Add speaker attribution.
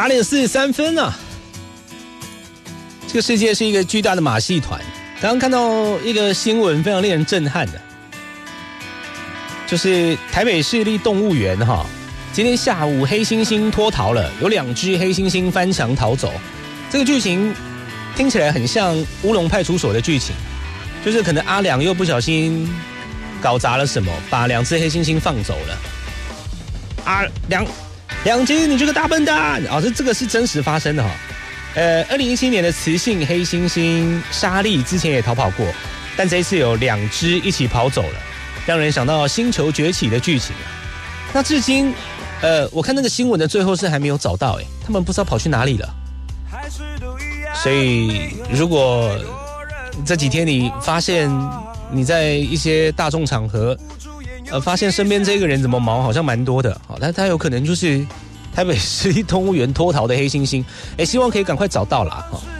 Speaker 1: 8:43啊！这个世界是一个巨大的马戏团。刚刚看到一个新闻，非常令人震撼的，就是台北市立动物园哈，今天下午黑猩猩脱逃了，有2只黑猩猩翻墙逃走。这个剧情听起来很像乌龙派出所的剧情，就是可能阿良又不小心搞砸了什么，把2只黑猩猩放走了。两只，你这个大笨蛋！这个是真实发生的哈。2017年的雌性黑猩猩莎莉之前也逃跑过，但这一次有2只一起跑走了，让人想到星球崛起的剧情啊。那至今，我看那个新闻的最后是还没有找到，他们不知道跑去哪里了。所以，如果这几天你发现你在一些大众场合，发现身边这个人怎么毛好像蛮多的，但他有可能就是台北市立动物园脱逃的黑猩猩，希望可以赶快找到啦。